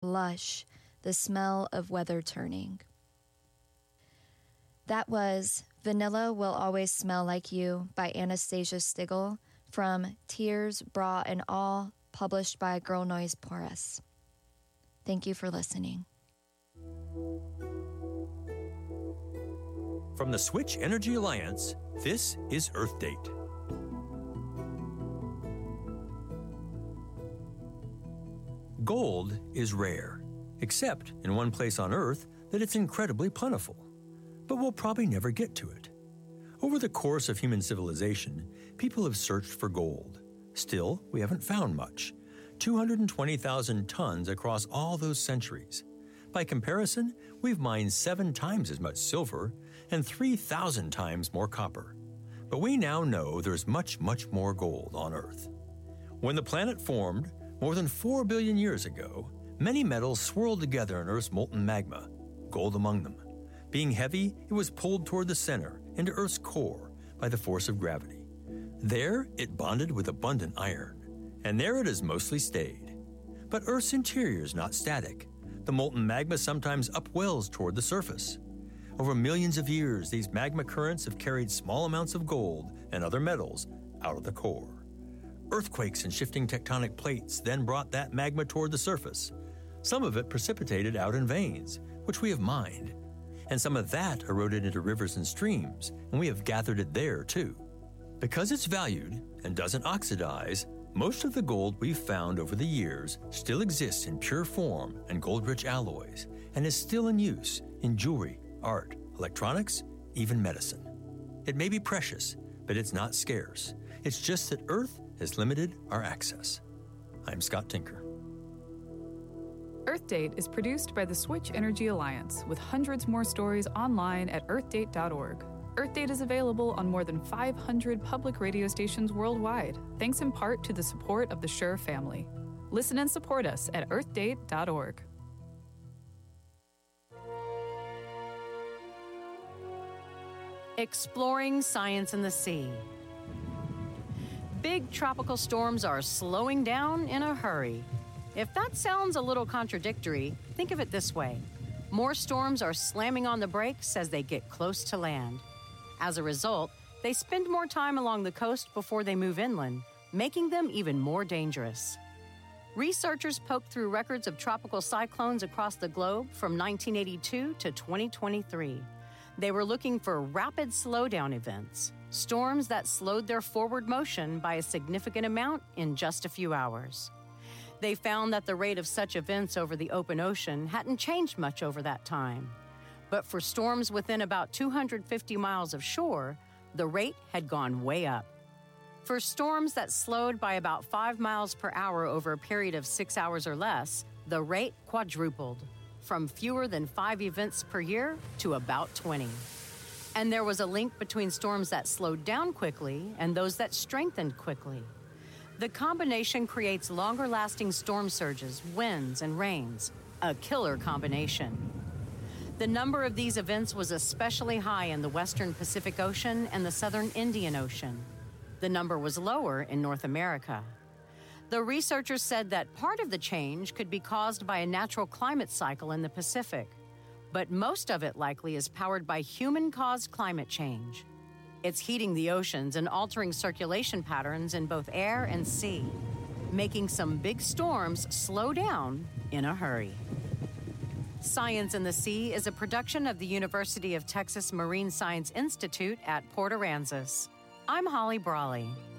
lush, the smell of weather turning. That was Vanilla Will Always Smell Like You by Anastasia Stigl from Tears, Bra, and All, published by Girl Noise Porous. Thank you for listening. From the Switch Energy Alliance, this is Earth Date. Gold is rare, except in one place on Earth that it's incredibly plentiful. But we'll probably never get to it. Over the course of human civilization, people have searched for gold. Still, we haven't found much. 220,000 tons across all those centuries. By comparison, we've mined 7 times as much silver and 3,000 times more copper. But we now know there's much, much more gold on Earth. When the planet formed, more than 4 billion years ago, many metals swirled together in Earth's molten magma, gold among them. Being heavy, it was pulled toward the center, into Earth's core, by the force of gravity. There, it bonded with abundant iron, and there it has mostly stayed. But Earth's interior is not static. The molten magma sometimes upwells toward the surface. Over millions of years, these magma currents have carried small amounts of gold and other metals out of the core. Earthquakes and shifting tectonic plates then brought that magma toward the surface. Some of it precipitated out in veins, which we have mined. And some of that eroded into rivers and streams, and we have gathered it there too. Because it's valued and doesn't oxidize, most of the gold we've found over the years still exists in pure form and gold-rich alloys, and is still in use in jewelry, art, electronics, even medicine. It may be precious, but it's not scarce. It's just that Earth has limited our access. I'm Scott Tinker. Earth Date is produced by the Switch Energy Alliance, with hundreds more stories online at earthdate.org. Earth Date is available on more than 500 public radio stations worldwide, thanks in part to the support of the Shure family. Listen and support us at earthdate.org. Exploring science in the sea. Big tropical storms are slowing down in a hurry. If that sounds a little contradictory, think of it this way. More storms are slamming on the brakes as they get close to land. As a result, they spend more time along the coast before they move inland, making them even more dangerous. Researchers poked through records of tropical cyclones across the globe from 1982 to 2023. They were looking for rapid slowdown events, storms that slowed their forward motion by a significant amount in just a few hours. They found that the rate of such events over the open ocean hadn't changed much over that time. But for storms within about 250 miles of shore, the rate had gone way up. For storms that slowed by about 5 miles per hour over a period of 6 hours or less, the rate quadrupled, from fewer than 5 events per year to about 20. And there was a link between storms that slowed down quickly and those that strengthened quickly. The combination creates longer-lasting storm surges, winds, and rains, a killer combination. The number of these events was especially high in the western Pacific Ocean and the southern Indian Ocean. The number was lower in North America. The researchers said that part of the change could be caused by a natural climate cycle in the Pacific, but most of it likely is powered by human-caused climate change. It's heating the oceans and altering circulation patterns in both air and sea, making some big storms slow down in a hurry. Science in the Sea is a production of the University of Texas Marine Science Institute at Port Aransas. I'm Holly Brawley.